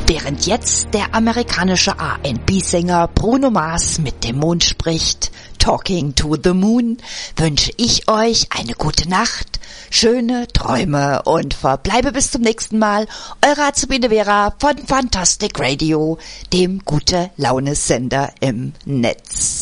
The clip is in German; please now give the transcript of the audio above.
Während jetzt der amerikanische R&B-Sänger Bruno Mars mit dem Mond spricht, Talking to the Moon, wünsche ich euch eine gute Nacht, schöne Träume und verbleibe bis zum nächsten Mal. Eure Azubine Vera von Fantastic Radio, dem Gute-Laune-Sender im Netz.